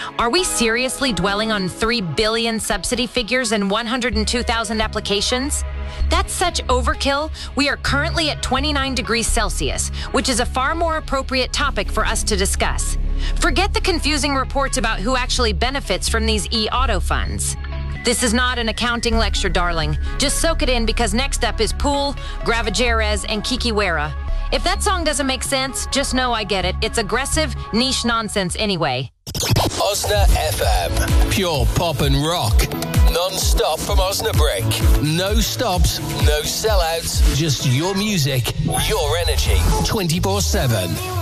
Are we seriously dwelling on 3 billion subsidy figures and 102,000 applications? That's such overkill. We are currently at 29 degrees Celsius, which is a far more appropriate topic for us to discuss. Forget the confusing reports about who actually benefits from these e-auto funds. This is not an accounting lecture, darling. Just soak it in, because next up is Pool, Gravajeres, and Kikiwera. If that song doesn't make sense, just know I get it. It's aggressive, niche nonsense anyway. Osna FM. Pure pop and rock. Non-stop from Osnabrück. No stops, no sellouts. Just your music, your energy. 24/7.